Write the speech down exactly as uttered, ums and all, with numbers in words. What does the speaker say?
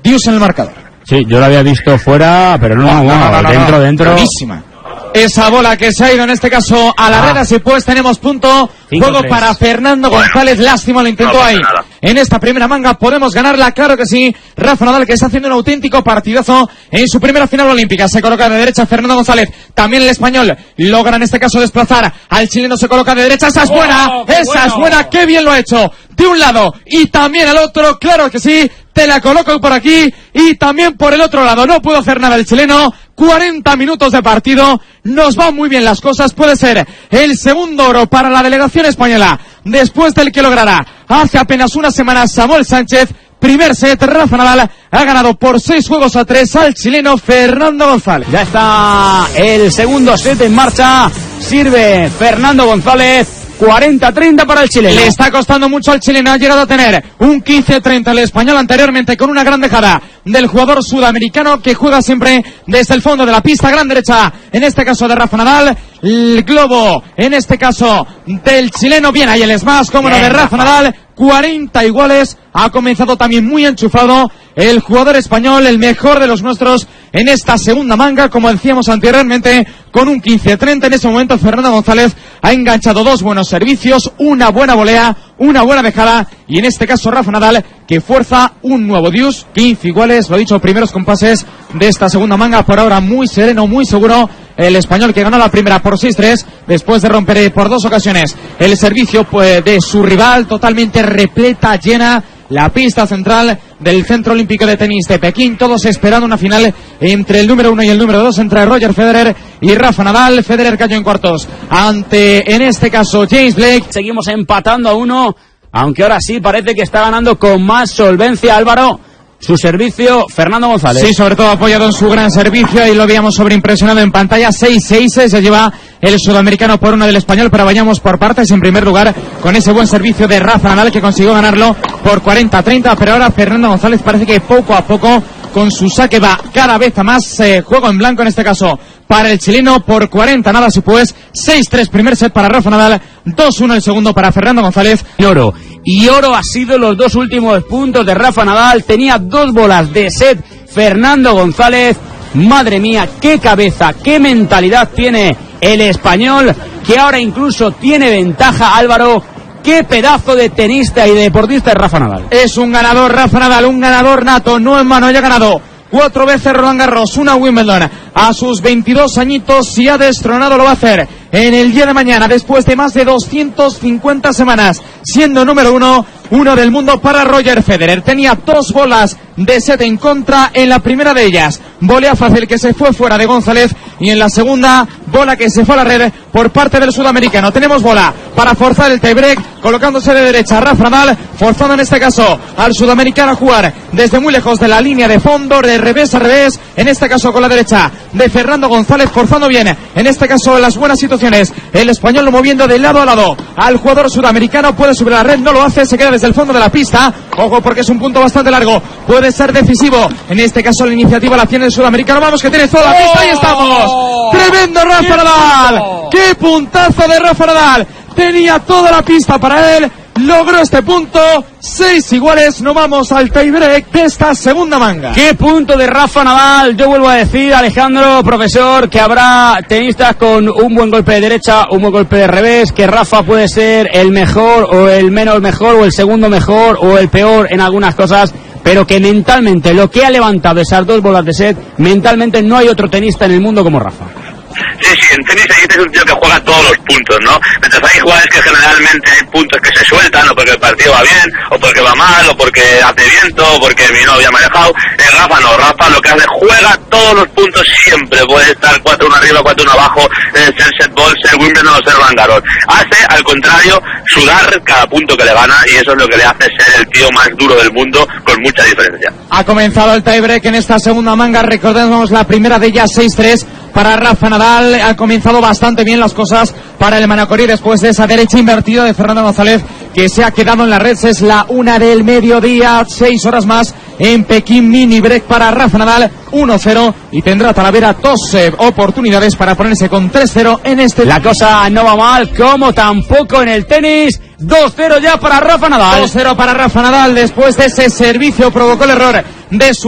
Dius en el marcador. Sí, yo lo había visto fuera, pero no, no, no, no, no, no dentro, no. dentro. Buenísima. Esa bola que se ha ido en este caso a la red, así pues tenemos punto. Juego para Fernando González, lástima, lo intentó no, ahí. Nada. En esta primera manga podemos ganarla, claro que sí. Rafa Nadal, que está haciendo un auténtico partidazo en su primera final olímpica. Se coloca de derecha Fernando González, también el español logra en este caso desplazar al chileno, se coloca de derecha. Esa es buena, oh, esa bueno. es buena, qué bien lo ha hecho. De un lado y también al otro, claro que sí. Te la coloco por aquí y también por el otro lado. No puedo hacer nada el chileno. cuarenta minutos de partido. Nos van muy bien las cosas. Puede ser el segundo oro para la delegación española, después del que logrará hace apenas una semana Samuel Sánchez. Primer set, Rafa Nadal ha ganado por seis juegos a tres al chileno Fernando González. Ya está el segundo set en marcha. Sirve Fernando González. cuarenta treinta para el chileno. Le está costando mucho al chileno. Ha llegado a tener un quince treinta el español anteriormente, con una gran dejada del jugador sudamericano que juega siempre desde el fondo de la pista. Gran derecha, en este caso de Rafa Nadal. El globo, en este caso del chileno. Bien, ahí el smash, como no, de Rafa Nadal. cuarenta iguales. Ha comenzado también muy enchufado el jugador español, el mejor de los nuestros en esta segunda manga, como decíamos anteriormente, con un quince treinta. En ese momento Fernando González ha enganchado dos buenos servicios, una buena volea, una buena dejada, y en este caso Rafa Nadal, que fuerza un nuevo Dius. Quince iguales, lo dicho, primeros compases de esta segunda manga, por ahora muy sereno, muy seguro el español, que ganó la primera por seis tres, después de romper por dos ocasiones el servicio pues, de su rival. Totalmente repleta, llena la pista central del Centro Olímpico de Tenis de Pekín, todos esperando una final entre el número uno y el número dos, entre Roger Federer y Rafa Nadal. Federer cayó en cuartos ante, en este caso, James Blake. Seguimos empatando a uno, aunque ahora sí parece que está ganando con más solvencia, Álvaro, su servicio Fernando González. Sí, sobre todo apoyado en su gran servicio, y lo habíamos sobreimpresionado en pantalla. seis seis se lleva el sudamericano por una del español, pero vayamos por partes. En primer lugar, con ese buen servicio de Rafa Nadal, que consiguió ganarlo por cuarenta treinta, pero ahora Fernando González parece que poco a poco con su saque va cada vez a más. Eh, juego en blanco en este caso para el chileno por cuarenta nada, así pues seis tres primer set para Rafa Nadal, dos uno el segundo para Fernando González. Y oro, y oro ha sido los dos últimos puntos de Rafa Nadal. Tenía dos bolas de set Fernando González. Madre mía, qué cabeza, qué mentalidad tiene el español, que ahora incluso tiene ventaja, Álvaro. Qué pedazo de tenista y de deportista es Rafa Nadal. Es un ganador Rafa Nadal, un ganador nato, no en mano. Ya ha ganado cuatro veces Roland Garros, una Wimbledon a sus veintidós añitos, y ha destronado, lo va a hacer en el día de mañana, después de más de doscientas cincuenta semanas siendo número uno, uno del mundo para Roger Federer. Tenía dos bolas de set en contra, en la primera de ellas volea fácil que se fue fuera de González, y en la segunda bola que se fue a la red por parte del sudamericano. Tenemos bola para forzar el tiebreak, colocándose de derecha Rafa Nadal, forzando en este caso al sudamericano a jugar desde muy lejos de la línea de fondo, de revés a revés, en este caso con la derecha de Fernando González, forzando bien en este caso las buenas situaciones, el español lo moviendo de lado a lado al jugador sudamericano. Puede subir a la red, no lo hace, se queda desde el fondo de la pista. Ojo, porque es un punto bastante largo, puede ser decisivo. En este caso la iniciativa la tiene el sudamericano. Vamos, que tiene toda la pista, ahí estamos. Tremendo Rafa Nadal, qué puntazo de Rafa Nadal, tenía toda la pista para él, logró este punto. Seis iguales, no vamos al tiebreak de esta segunda manga. Qué punto de Rafa Nadal. Yo vuelvo a decir, Alejandro, profesor, que habrá tenistas con un buen golpe de derecha, un buen golpe de revés, que Rafa puede ser el mejor o el menos mejor o el segundo mejor o el peor en algunas cosas, pero que mentalmente lo que ha levantado esas dos bolas de set, mentalmente no hay otro tenista en el mundo como Rafa. Sí, sí, en tenis es un tío que juega todos los puntos, ¿no? Mientras hay jugadores que generalmente hay puntos que se sueltan, o porque el partido va bien, o porque va mal, o porque hace viento, o porque mi novia me ha dejado. Eh, Rafa no, Rafa lo que hace, juega todos los puntos siempre. Puede estar cuatro uno arriba, cuatro uno abajo, eh, ser set ball, ser Wimbledon o ser Roland Garros. Hace, al contrario, sudar cada punto que le gana, y eso es lo que le hace ser el tío más duro del mundo, con mucha diferencia. Ha comenzado el tiebreak en esta segunda manga, recordemos la primera de ellas, seis tres para Rafa Nadal. Han comenzado bastante bien las cosas para el manacorí después de esa derecha invertida de Fernando González, que se ha quedado en la red. Es la una del mediodía, seis horas más en Pekín. Mini break para Rafa Nadal, uno cero, y tendrá Talavera dos eh, oportunidades para ponerse con tres cero en este. La cosa no va mal, como tampoco en el tenis. dos cero ya para Rafa Nadal. dos cero para Rafa Nadal, después de ese servicio provocó el error de su